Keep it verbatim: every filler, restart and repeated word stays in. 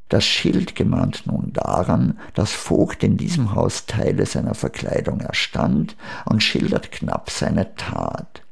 Das Schild gemahnt nun daran, dass Vogt in diesem Haus Teile seiner Verkleidung erstand und schildert knapp seine Tat.